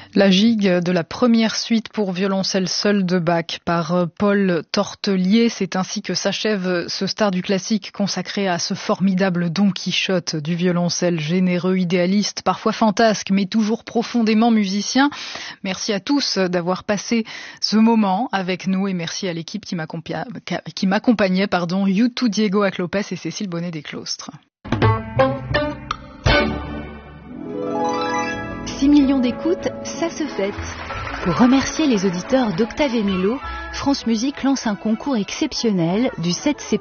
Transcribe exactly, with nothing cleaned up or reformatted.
La gigue de la première suite pour violoncelle seul de Bach par Paul Tortelier. C'est ainsi que s'achève ce star du classique consacré à ce formidable Don Quichotte du violoncelle, généreux, idéaliste, parfois fantasque, mais toujours profondément musicien. Merci à tous d'avoir passé ce moment avec nous et merci à l'équipe qui m'accompagnait, qui m'accompagnait, pardon, YouTube Diego Aclopes et Cécile Bonnet des Clostres. six millions d'écoutes, ça se fête. Pour remercier les auditeurs d'Octave et Mélo, France Musique lance un concours exceptionnel du sept septembre.